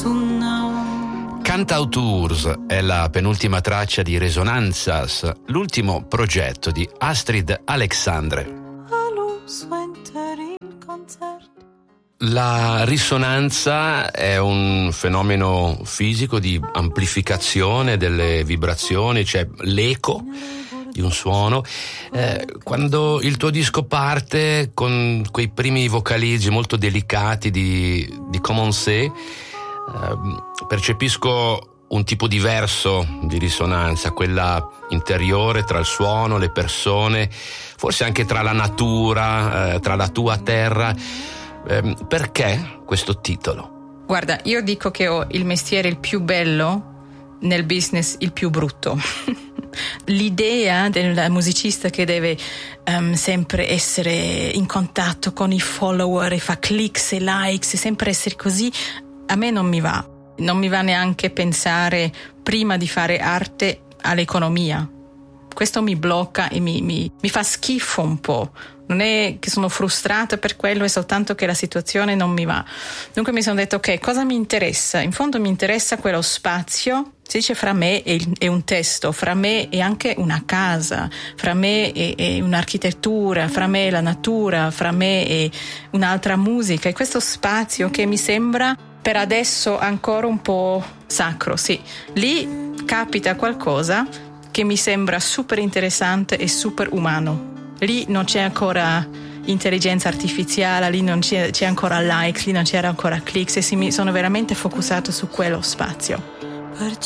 Cantauturs è la penultima traccia di Resonanzas, l'ultimo progetto di Astrid Alexandre. La risonanza è un fenomeno fisico di amplificazione delle vibrazioni, cioè l'eco di un suono. Quando il tuo disco parte con quei primi vocalizzi molto delicati di Commencer, percepisco un tipo diverso di risonanza, quella interiore tra il suono, le persone, forse anche tra la natura, tra la tua terra. Perché questo titolo? Guarda, io dico che ho il mestiere il più bello, nel business il più brutto. L'idea del musicista che deve sempre essere in contatto con i follower e fa clicks e likes e sempre essere così, a me non mi va. Non mi va neanche pensare prima di fare arte all'economia. Questo mi blocca e mi fa schifo un po'. Non è che sono frustrata per quello, è soltanto che la situazione non mi va. Dunque mi sono detto, ok, cosa mi interessa? In fondo mi interessa quello spazio, si dice fra me e un testo, fra me e anche una casa, fra me e un'architettura, fra me e la natura, fra me e un'altra musica. E questo spazio che mi sembra per adesso ancora un po' sacro, sì. Lì capita qualcosa che mi sembra super interessante e super umano. Lì non c'è ancora intelligenza artificiale, lì non c'è ancora likes, lì non c'era ancora clicks e mi sono veramente focusato su quello spazio.